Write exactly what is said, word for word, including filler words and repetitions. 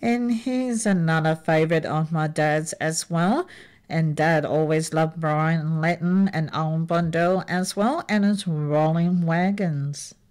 And he's another favorite of my dad's as well. And dad always loved Brian Latin and Alan Blundell as well, and his Rolling Wagons.